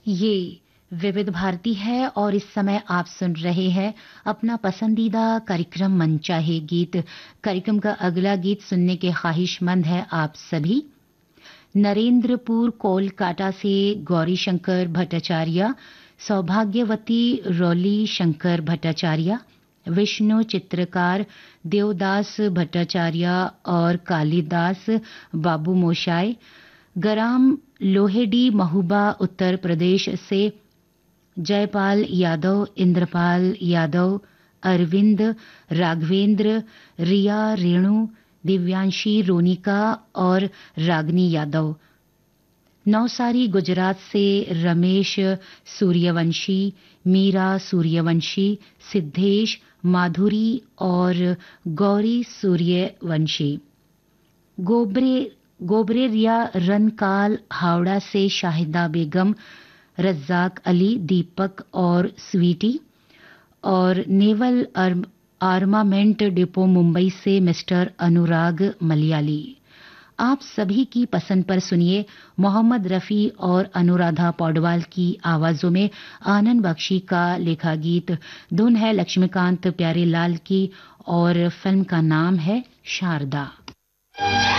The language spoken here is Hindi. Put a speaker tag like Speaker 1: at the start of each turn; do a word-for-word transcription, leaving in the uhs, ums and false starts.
Speaker 1: ये विविध भारती है और इस समय आप सुन रहे हैं अपना पसंदीदा कार्यक्रम मन चाहे गीत। कार्यक्रम का अगला गीत सुनने के ख्वाहिशमंद है आप सभी। नरेंद्रपुर कोलकाता से गौरी शंकर भट्टाचार्य, सौभाग्यवती रौली शंकर भट्टाचार्य, विष्णु चित्रकार देवदास भट्टाचार्य और कालिदास बाबू मोशाय, गराम लोहेडी महुबा उत्तर प्रदेश से जयपाल यादव, इंद्रपाल यादव, अरविंद, राघवेंद्र, रिया, रेणु, दिव्यांशी, रोनिका और रागनी यादव। नौसारी गुजरात से रमेश सूर्यवंशी, मीरा सूर्यवंशी, सिद्धेश, माधुरी और गौरी सूर्यवंशी। गोबरे गोबरेरिया रनकाल हावड़ा से शाहिदा बेगम, रज्जाक अली, दीपक और स्वीटी, और नेवल आर्मामेंट डिपो मुंबई से मिस्टर अनुराग मलयाली। आप सभी की पसंद पर सुनिए मोहम्मद रफी और अनुराधा पौडवाल की आवाजों में आनंद बख्शी का लिखा गीत। धुन है लक्ष्मीकांत प्यारेलाल की और फिल्म का नाम है शारदा।